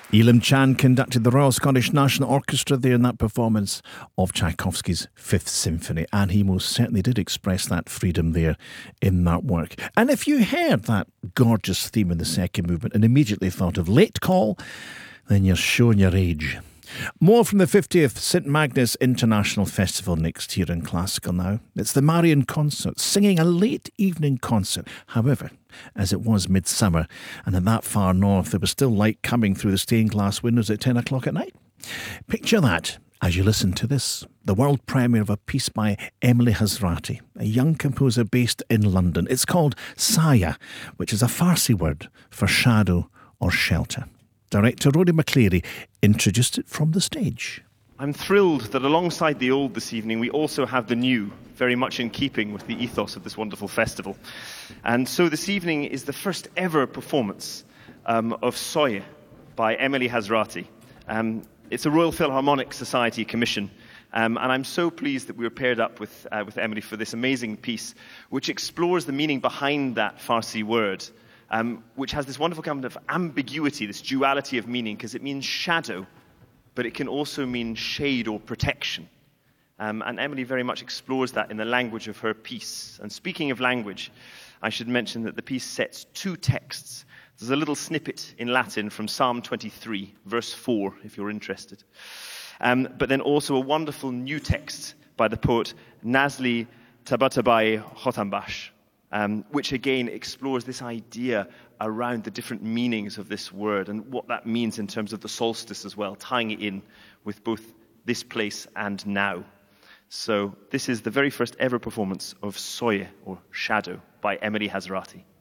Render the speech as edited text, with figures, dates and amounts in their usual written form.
Elam Chan conducted the Royal Scottish National Orchestra there in that performance of Tchaikovsky's Fifth Symphony, and he most certainly did express that freedom there in that work. And if you heard that gorgeous theme in the second movement and immediately thought of Late Call, then you're showing your age. More from the 50th St Magnus International Festival next year in Classical Now. It's the Marian Consort, singing a late evening concert. However, as it was midsummer, and in that far north, there was still light coming through the stained glass windows at 10 o'clock at night. Picture that as you listen to this, the world premiere of a piece by Emily Hazrati, a young composer based in London. It's called Saya, which is a Farsi word for shadow or shelter. Director Roddy McCleary introduced it from the stage. I'm thrilled that alongside the old this evening, we also have the new, very much in keeping with the ethos of this wonderful festival. And so this evening is the first ever performance of Soye by Emily Hazrati. It's a Royal Philharmonic Society commission. And I'm so pleased that we were paired up with Emily for this amazing piece, which explores the meaning behind that Farsi word, which has this wonderful kind of ambiguity, this duality of meaning, because it means shadow, but it can also mean shade or protection. And Emily very much explores that in the language of her piece. And speaking of language, I should mention that the piece sets two texts. There's a little snippet in Latin from Psalm 23, verse 4, if you're interested. But then also a wonderful new text by the poet Nazli Tabatabai Hotambash, which again explores this idea around the different meanings of this word and what that means in terms of the solstice as well, tying it in with both this place and now. So this is the very first ever performance of Soye, or Shadow, by Emily Hazrati.